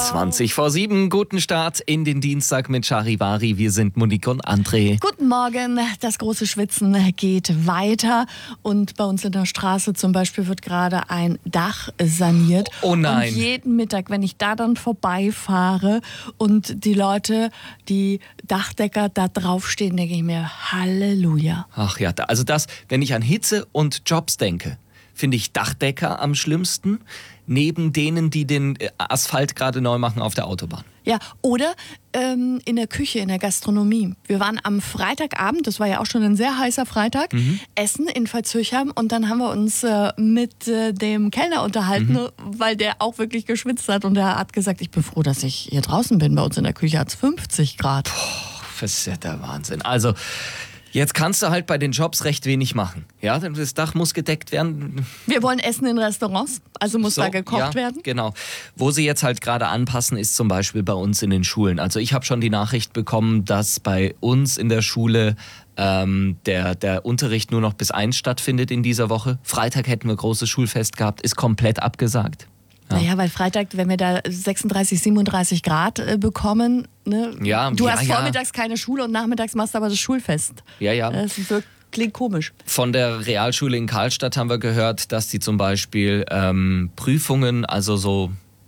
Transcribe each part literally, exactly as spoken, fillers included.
zwanzig vor sieben, guten Start in den Dienstag mit Charivari. Wir sind Monique und André. Guten Morgen, das große Schwitzen geht weiter und bei uns in der Straße zum Beispiel wird gerade ein Dach saniert. Oh nein. Und jeden Mittag, wenn ich da dann vorbeifahre und die Leute, die Dachdecker da draufstehen, denke ich mir, Halleluja. Ach ja, also das, wenn ich an Hitze und Jobs denke, finde ich Dachdecker am schlimmsten, neben denen, die den Asphalt gerade neu machen auf der Autobahn. Ja, oder ähm, in der Küche, in der Gastronomie. Wir waren am Freitagabend, das war ja auch schon ein sehr heißer Freitag, mhm. essen in Pfalzürchheim und dann haben wir uns äh, mit äh, dem Kellner unterhalten, mhm. weil der auch wirklich geschwitzt hat und er hat gesagt, ich bin froh, dass ich hier draußen bin. Bei uns in der Küche hat es fünfzig Grad. Boah, das ist ja der Wahnsinn. Also jetzt kannst du halt bei den Jobs recht wenig machen. Ja, das Dach muss gedeckt werden. Wir wollen essen in Restaurants, also muss so, da gekocht ja, werden. Genau. Wo sie jetzt halt gerade anpassen, ist zum Beispiel bei uns in den Schulen. Also ich habe schon die Nachricht bekommen, dass bei uns in der Schule ähm, der, der Unterricht nur noch bis eins stattfindet in dieser Woche. Freitag hätten wir großes Schulfest gehabt, ist komplett abgesagt. Ja. Naja, weil Freitag, wenn wir da sechsunddreißig, siebenunddreißig Grad äh, bekommen, ne? Ja, du ja, hast ja. vormittags keine Schule und nachmittags machst du aber das Schulfest. Ja, ja. Das wirkt, klingt komisch. Von der Realschule in Karlstadt haben wir gehört, dass die zum Beispiel ähm, Prüfungen, also so,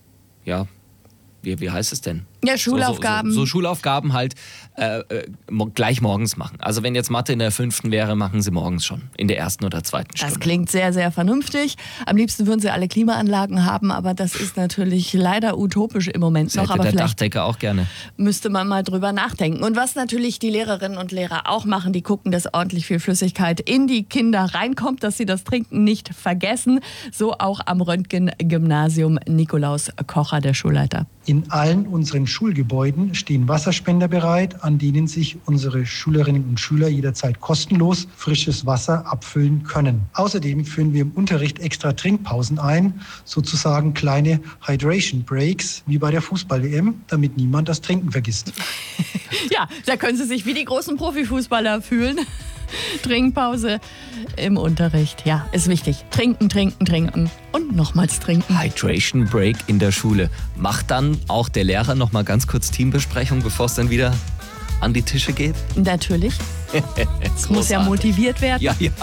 ja, wie, wie heißt es denn? Ja, Schulaufgaben. So, so, so, so Schulaufgaben halt äh, äh, gleich morgens machen. Also wenn jetzt Mathe in der fünften wäre, machen sie morgens schon, in der ersten oder zweiten Stunde. Das klingt sehr, sehr vernünftig. Am liebsten würden sie alle Klimaanlagen haben, aber das ist natürlich leider utopisch im Moment das noch. hätte Aber der vielleicht Dachdecker auch gerne. Müsste man mal drüber nachdenken. Und was natürlich die Lehrerinnen und Lehrer auch machen, die gucken, dass ordentlich viel Flüssigkeit in die Kinder reinkommt, dass sie das Trinken nicht vergessen. So auch am Röntgen-Gymnasium. Nikolaus Kocher, der Schulleiter. In allen unseren Schulgebäuden stehen Wasserspender bereit, an denen sich unsere Schülerinnen und Schüler jederzeit kostenlos frisches Wasser abfüllen können. Außerdem führen wir im Unterricht extra Trinkpausen ein, sozusagen kleine Hydration Breaks, wie bei der Fußball-W M, damit niemand das Trinken vergisst. Ja, da können Sie sich wie die großen Profifußballer fühlen. Trinkpause im Unterricht. Ja, ist wichtig. Trinken, trinken, trinken und nochmals trinken. Hydration Break in der Schule. Macht dann auch der Lehrer noch mal ganz kurz Teambesprechung, bevor es dann wieder an die Tische geht? Natürlich. Es muss ja motiviert werden. Ja, ja.